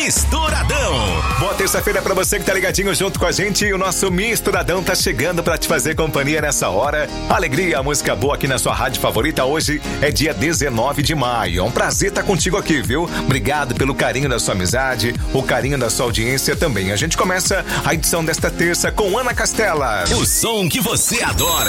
Misturadão. Boa terça-feira pra você que tá ligadinho junto com a gente. E o nosso Misturadão tá chegando pra te fazer companhia nessa hora. Alegria, música boa aqui na sua rádio favorita. Hoje é dia 19 de maio. É um prazer estar contigo aqui, viu? Obrigado pelo carinho da sua amizade, o carinho da sua audiência também. A gente começa a edição desta terça com Ana Castela. O som que você adora.